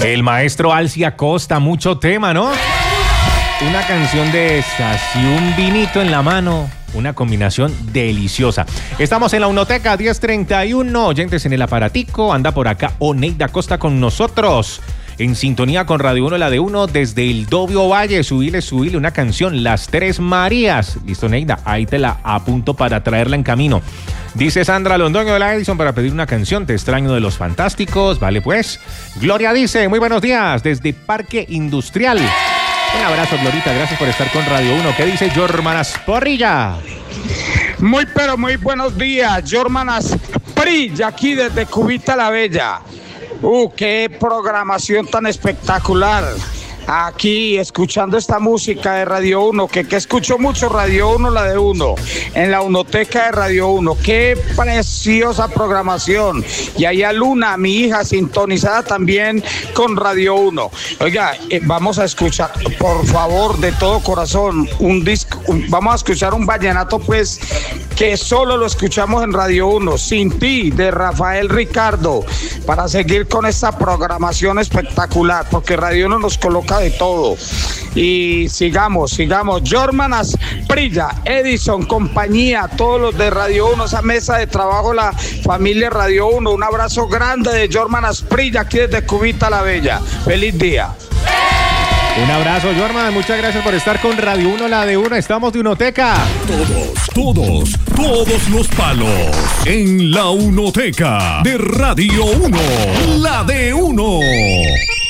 El maestro Alci Acosta, mucho tema, ¿no? Una canción de estas y un vinito en la mano, una combinación deliciosa. Estamos en la Unoteca 1031, oyentes en el aparatico, anda por acá Oneida Acosta con nosotros. En sintonía con Radio 1, la de 1, desde el Dobio Valle, subile una canción, Las Tres Marías. Listo, Neida, ahí te la apunto para traerla en camino. Dice Sandra Londoño de la Edison para pedir una canción, Te extraño de los Fantásticos. Vale, pues. Gloria dice, muy buenos días, desde Parque Industrial. Un abrazo, Glorita, gracias por estar con Radio 1. ¿Qué dice Jorman Asprilla? Muy buenos días, Jorman Asprilla, aquí desde Cubita la Bella. Qué programación tan espectacular. Aquí escuchando esta música de Radio 1, que escucho mucho Radio 1, la de 1, en la Unoteca de Radio 1. Qué preciosa programación. Y ahí a Luna, mi hija, sintonizada también con Radio 1. Oiga, vamos a escuchar, por favor, de todo corazón, un disco, vamos a escuchar un vallenato, pues, que solo lo escuchamos en Radio 1, Sin Ti, de Rafael Ricardo, para seguir con esta programación espectacular, porque Radio 1 nos coloca de todo. Y sigamos. Jorman Asprilla, Edison, compañía, todos los de Radio 1, esa mesa de trabajo, la familia Radio 1. Un abrazo grande de Jorman Asprilla, aquí desde Cubita la Bella. Feliz día. Un abrazo, Jorman. Muchas gracias por estar con Radio 1, la de 1. Estamos de Unoteca. Todos los palos en la Unoteca de Radio 1, la de 1.